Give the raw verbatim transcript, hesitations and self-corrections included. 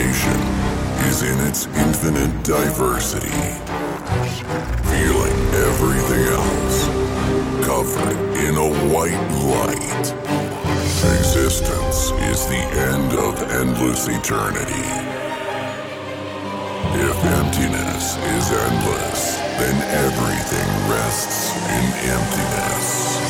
creation is in its infinite diversity. Feeling everything else covered in a white light. Existence is the end of endless eternity. If emptiness is endless, then everything rests in emptiness.